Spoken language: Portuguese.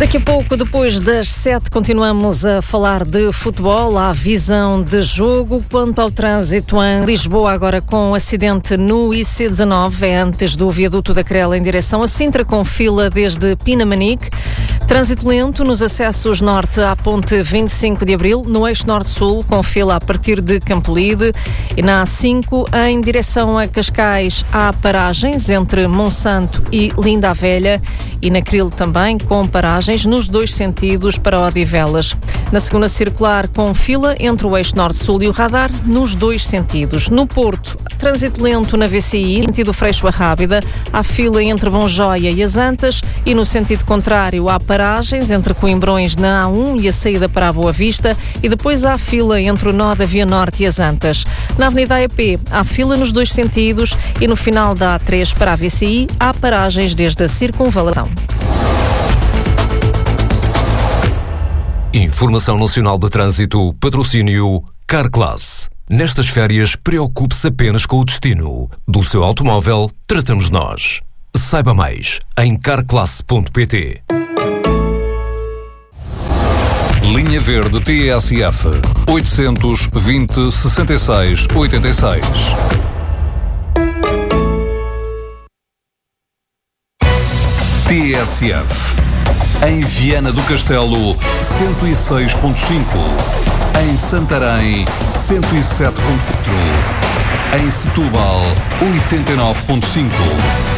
Daqui a pouco, depois das 7, continuamos a falar de futebol, à visão de jogo. Quanto ao trânsito em Lisboa, agora com acidente no IC19, é antes do viaduto da Crela em direção a Sintra, com fila desde Pinamanique. Trânsito lento nos acessos norte à ponte 25 de Abril, no eixo norte-sul, com fila a partir de Campolide. E na A5, em direção a Cascais, há paragens entre Monsanto e Linda a Velha. E na Cril também, com paragens nos dois sentidos para Odivelas. Na segunda circular, com fila entre o eixo norte-sul e o radar, nos dois sentidos. No Porto, trânsito lento na VCI, sentido Freixo a Rábida, há fila entre Bonjóia e as Antas, e no sentido contrário há paragens entre Coimbrões na A1 e a saída para a Boa Vista, e depois há fila entre o nó da Via Norte e as Antas. Na Avenida AEP há fila nos dois sentidos, e no final da A3 para a VCI há paragens desde a circunvalação. Informação Nacional de Trânsito, patrocínio Carclass. Nestas férias, preocupe-se apenas com o destino. Do seu automóvel, tratamos nós. Saiba mais em carclass.pt. Linha Verde TSF 820 66 86. TSF em Viana do Castelo 106.5, em Santarém 107.4, em Setúbal 89.5.